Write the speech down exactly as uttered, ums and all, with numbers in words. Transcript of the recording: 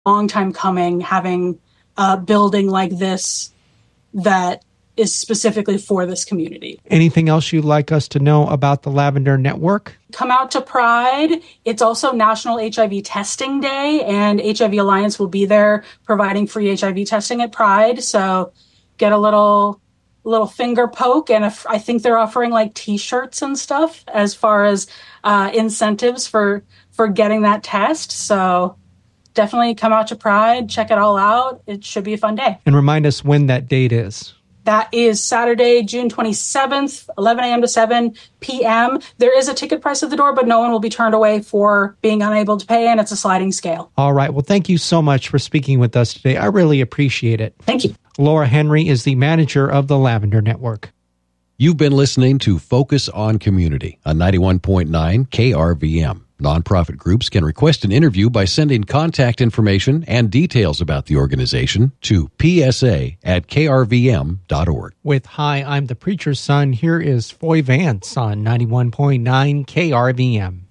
long time coming, having a building like this that is specifically for this community. Anything else you'd like us to know about the Lavender Network? Come out to Pride. It's also National H I V Testing Day, and H I V Alliance will be there providing free H I V testing at Pride. So get a little little finger poke, and if, I think they're offering like T-shirts and stuff as far as uh, incentives for for getting that test. So definitely come out to Pride, check it all out. It should be a fun day. And remind us when that date is. That is Saturday, June twenty-seventh, eleven a.m. to seven p.m. There is a ticket price at the door, but no one will be turned away for being unable to pay, and it's a sliding scale. All right. Well, thank you so much for speaking with us today. I really appreciate it. Thank you. Laura Henry is the manager of the Lavender Network. You've been listening to Focus on Community on ninety-one point nine K R V M. Nonprofit groups can request an interview by sending contact information and details about the organization to p s a at k r v m dot org. With Hi, I'm the Preacher's Son, here is Foy Vance on ninety-one point nine K R V M.